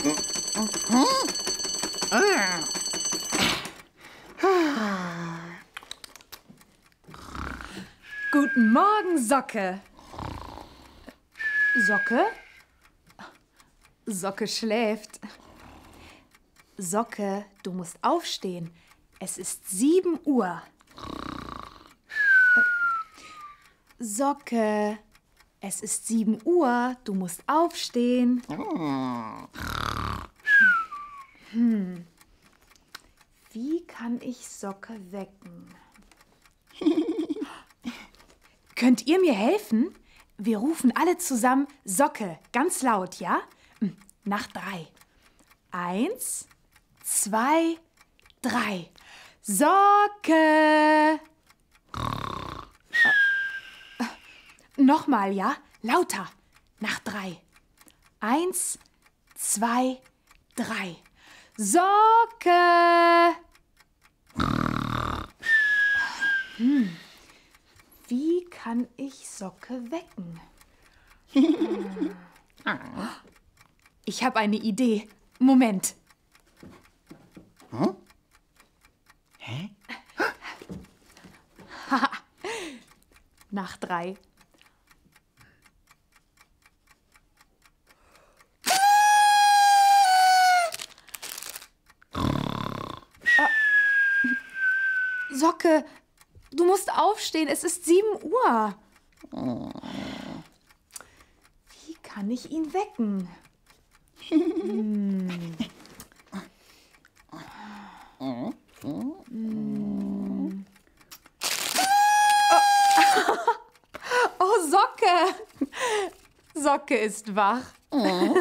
Guten Morgen, Socke. Socke? Socke schläft. Socke, du musst aufstehen. Es ist 7 Uhr. Socke, es ist 7 Uhr. Du musst aufstehen. Wie kann ich Socke wecken? Könnt ihr mir helfen? Wir rufen alle zusammen Socke, ganz laut, ja? Nach 3. 1, 2, 3. Socke! Nochmal, ja? Lauter. Nach 3. 1, 2, 3. Socke! Wie kann ich Socke wecken? Ich habe eine Idee. Moment. Hä? Nach 3. Socke, du musst aufstehen. Es ist 7 Uhr. Wie kann ich ihn wecken? Oh, Socke! Socke ist wach.